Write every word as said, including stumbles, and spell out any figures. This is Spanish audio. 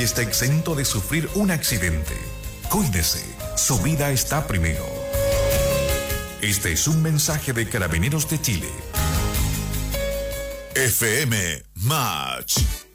está exento de sufrir un accidente. Cuídese, su vida está primero. Este es un mensaje de Carabineros de Chile. F M Match.